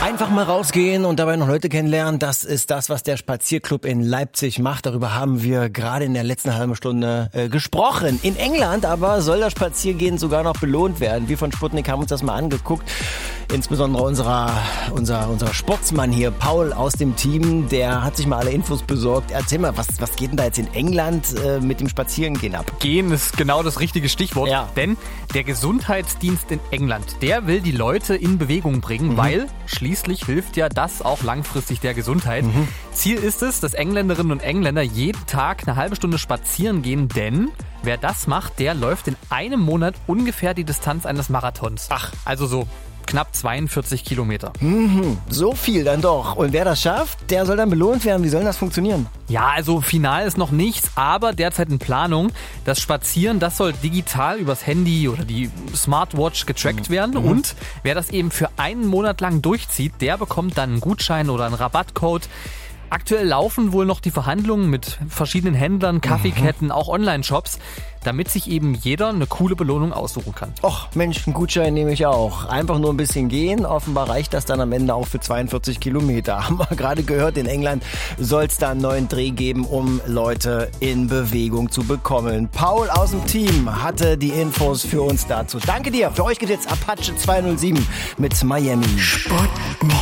Einfach mal rausgehen und dabei noch Leute kennenlernen, das ist das, was der Spazierclub in Leipzig macht. Darüber haben wir gerade in der letzten halben Stunde gesprochen. In England aber soll das Spaziergehen sogar noch belohnt werden. Wir von Sputnik haben uns das mal angeguckt. Insbesondere unser Sportsmann hier, Paul aus dem Team, der hat sich mal alle Infos besorgt. Erzähl mal, was geht denn da jetzt in England mit dem Spazierengehen ab? Gehen ist genau das richtige Stichwort, Ja. Denn der Gesundheitsdienst in England, der will die Leute in Bewegung bringen, weil schließlich hilft ja das auch langfristig der Gesundheit. Ziel ist es, dass Engländerinnen und Engländer jeden Tag eine halbe Stunde spazieren gehen, denn wer das macht, der läuft in einem Monat ungefähr die Distanz eines Marathons. Ach. Also so knapp 42 Kilometer. So viel dann doch. Und wer das schafft, der soll dann belohnt werden. Wie soll das funktionieren? Ja, also final ist noch nichts, aber derzeit in Planung. Das Spazieren, das soll digital übers Handy oder die Smartwatch getrackt werden. Und wer das eben für einen Monat lang durchzieht, der bekommt dann einen Gutschein oder einen Rabattcode. Aktuell laufen wohl noch die Verhandlungen mit verschiedenen Händlern, Kaffeeketten, auch Online-Shops, damit sich eben jeder eine coole Belohnung aussuchen kann. Och, Mensch, einen Gutschein nehme ich auch. Einfach nur ein bisschen gehen. Offenbar reicht das dann am Ende auch für 42 Kilometer. Haben wir gerade gehört, in England soll es da einen neuen Dreh geben, um Leute in Bewegung zu bekommen. Paul aus dem Team hatte die Infos für uns dazu. Danke dir. Für euch geht jetzt Apache 207 mit Miami. Sputnik.